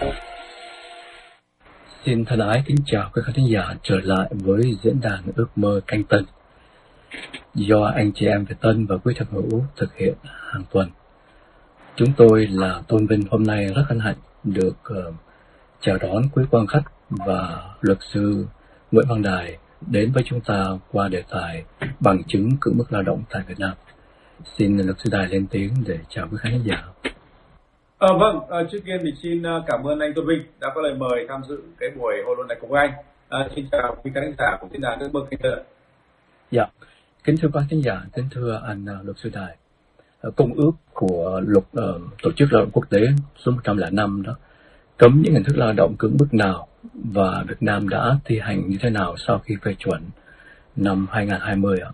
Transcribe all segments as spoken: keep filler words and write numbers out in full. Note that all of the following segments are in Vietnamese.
Xin thân ái kính chào các khán thính giả trở lại với diễn đàn Ước Mơ Canh Tân do anh chị em Việt Tân và quý thân hữu thực hiện hàng tuần. Chúng tôi là Tôn Vinh hôm nay rất hân hạnh được uh, chào đón quý quan khách và luật sư Nguyễn Văn Đài đến với chúng ta qua đề tài bằng chứng cưỡng bức lao động tại Việt Nam. Xin luật sư Đài lên tiếng để chào quý khán thính giả. À, vâng, à, trước tiên thì xin cảm ơn anh Tôn Vinh đã có lời mời tham dự cái buổi hội luận này cùng anh. À, xin chào quý khán giả của diễn đàn Ước Mơ Canh Tân. Dạ, kính thưa quý khán giả, kính thưa anh uh, luật sư Đài. Uh, công ước của luật uh, tổ chức lao động quốc tế số một trăm lẻ năm đó cấm những hình thức lao động cưỡng bức nào và Việt Nam đã thi hành như thế nào sau khi phê chuẩn năm hai nghìn không trăm hai mươi ạ?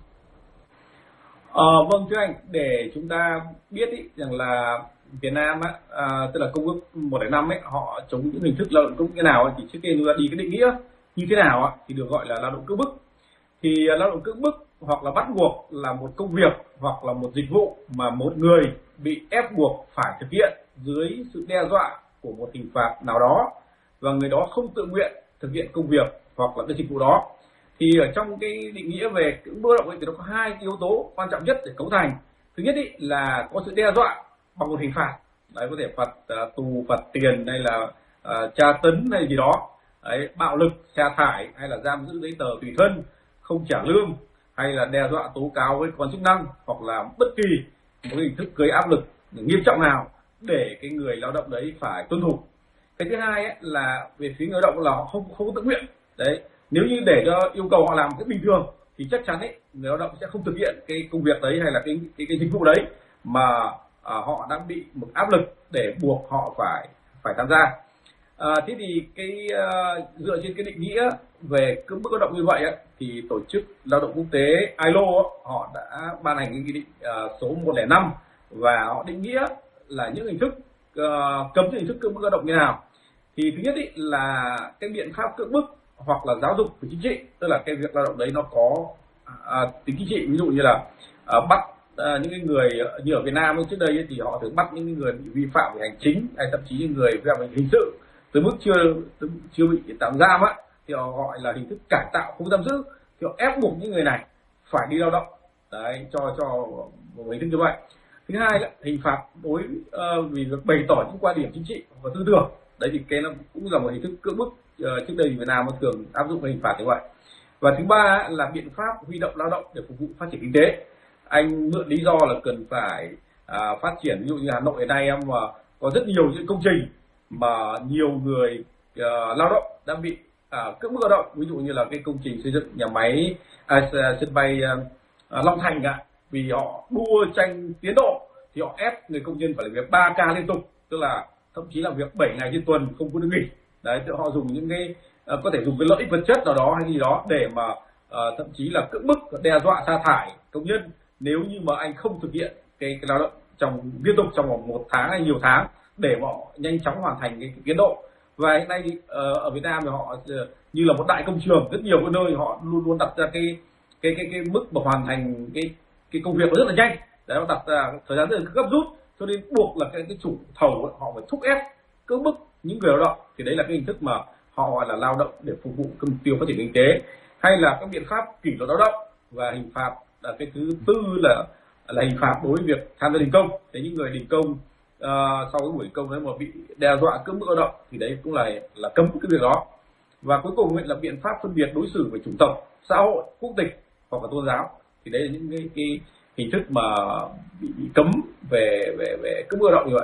À, vâng thưa anh, để chúng ta biết ý, rằng là Việt Nam á, à, tức là công ước một không năm ấy, họ chống những hình thức lao động cưỡng bức như nào ấy, thì trước tiên chúng ta đi cái định nghĩa như thế nào á, thì được gọi là lao động cưỡng bức. Thì uh, lao động cưỡng bức hoặc là bắt buộc là một công việc hoặc là một dịch vụ mà một người bị ép buộc phải thực hiện dưới sự đe dọa của một hình phạt nào đó và người đó không tự nguyện thực hiện công việc hoặc là cái dịch vụ đó. Thì ở trong cái định nghĩa về cưỡng bức lao động ấy, thì nó có hai yếu tố quan trọng nhất để cấu thành. Thứ nhất ý, là có sự đe dọa bằng một hình phạt, đấy, có thể phạt uh, tù, phạt tiền hay là uh, tra tấn hay gì đó, đấy, bạo lực, sa thải hay là giam giữ giấy tờ tùy thân, không trả lương hay là đe dọa tố cáo với cơ quan chức năng hoặc là bất kỳ một hình thức gây áp lực nghiêm trọng nào để cái người lao động đấy phải tuân thủ. Cái thứ hai ấy, là về phía người lao động là họ không không có tự nguyện. Đấy, nếu như để cho yêu cầu họ làm cái bình thường thì chắc chắn ấy người lao động sẽ không thực hiện cái công việc đấy hay là cái cái, cái dịch vụ đấy mà à, họ đang bị một áp lực để buộc họ phải phải tham gia. À, thế thì cái uh, dựa trên cái định nghĩa về cưỡng bức lao động như vậy á, thì tổ chức lao động quốc tế i lô á, họ đã ban hành cái nghị định uh, số một không năm và họ định nghĩa là những hình thức uh, cấm những hình thức cưỡng bức lao động như nào. Thì thứ nhất ý, là cái biện pháp cưỡng bức hoặc là giáo dục về chính trị, tức là cái việc lao động đấy nó có uh, tính chính trị, ví dụ như là uh, bắt uh, những cái người như ở Việt Nam trước đây ấy, thì họ thường bắt những người bị vi phạm về hành chính hay thậm chí những người vi phạm về hình sự từ mức chưa chưa bị tạm giam á, thì họ gọi là hình thức cải tạo không giam giữ, thì họ ép buộc những người này phải đi lao động, đấy, cho cho một hình thức như vậy. Thứ hai là hình phạt đối uh, vì việc bày tỏ những quan điểm chính trị và tư tưởng, đấy thì cái nó cũng là một hình thức cưỡng bức. Uh, trước đây Việt Nam nó thường áp dụng hình phạt như vậy. Và thứ ba là biện pháp huy động lao động để phục vụ phát triển kinh tế. Anh mượn lý do là cần phải uh, phát triển, ví dụ như Hà Nội hiện nay em mà uh, có rất nhiều những công trình mà nhiều người uh, lao động đã bị uh, cưỡng bức lao động, ví dụ như là cái công trình xây dựng nhà máy à, sân bay uh, Long Thành ạ, vì họ đua tranh tiến độ thì họ ép người công nhân phải làm việc ba ca liên tục, tức là thậm chí làm việc bảy ngày trên tuần không có được nghỉ. Đấy, thì họ dùng những cái uh, có thể dùng cái lợi ích vật chất nào đó hay gì đó để mà uh, thậm chí là cưỡng bức, đe dọa sa thải công nhân nếu như mà anh không thực hiện cái, cái lao động trong liên tục trong vòng một tháng hay nhiều tháng để họ nhanh chóng hoàn thành cái, cái tiến độ. Và hiện nay thì uh, ở Việt Nam thì họ uh, như là một đại công trường, rất nhiều cái nơi họ luôn luôn đặt ra cái cái cái cái mức mà hoàn thành cái cái công việc nó rất là nhanh, đấy, họ đặt ra thời gian rất là gấp rút, cho nên buộc là cái cái chủ thầu ấy, họ phải thúc ép cưỡng bức những người lao động. Thì đấy là cái hình thức mà họ gọi là lao động để phục vụ cái mục tiêu phát triển kinh tế, hay là các biện pháp kỷ luật lao động. Và hình phạt là cái thứ tư là là hình phạt đối với việc tham gia đình công. Thế những người đình công Uh, sau cái buổi đình công đấy mà bị đe dọa cưỡng bức lao động thì đấy cũng là là cấm cái việc đó. Và cuối cùng là biện pháp phân biệt đối xử về chủng tộc, xã hội, quốc tịch hoặc là tôn giáo, thì đấy là những cái, cái hình thức mà bị, bị cấm về về về cưỡng bức lao động như vậy.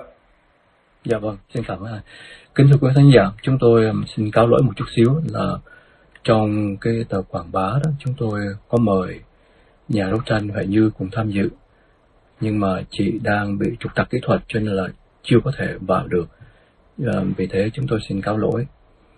Dạ vâng, xin cảm ơn. Kính thưa quý khán giả, chúng tôi xin cáo lỗi một chút xíu là trong cái tờ quảng bá đó chúng tôi có mời nhà đấu tranh Huệ Như cùng tham dự, nhưng mà chị đang bị trục trặc kỹ thuật cho nên là chưa có thể vào được, à, vì thế chúng tôi xin cáo lỗi.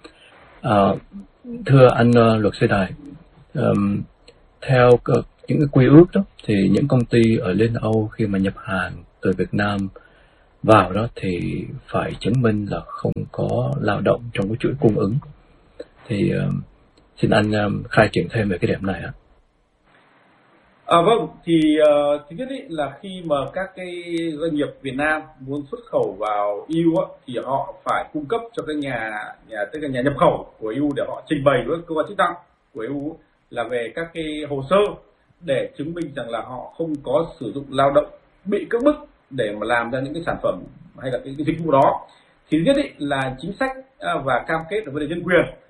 À, thưa anh uh, luật sư Đài, um, theo uh, những cái quy ước đó thì những công ty ở Liên Âu khi mà nhập hàng từ Việt Nam vào đó thì phải chứng minh là không có lao động trong cái chuỗi cung ứng. Thì uh, xin anh um, khai triển thêm về cái điểm này ạ. À, vâng, thì uh, thứ nhất ý, là khi mà các cái doanh nghiệp Việt Nam muốn xuất khẩu vào e u á, thì họ phải cung cấp cho các nhà nhà tức là nhà nhập khẩu của e u để họ trình bày với cơ quan chức năng của e u là về các cái hồ sơ để chứng minh rằng là họ không có sử dụng lao động bị cưỡng bức để mà làm ra những cái sản phẩm hay là cái, cái dịch vụ đó. Thì thứ nhất ý, là chính sách và cam kết về vấn đề nhân quyền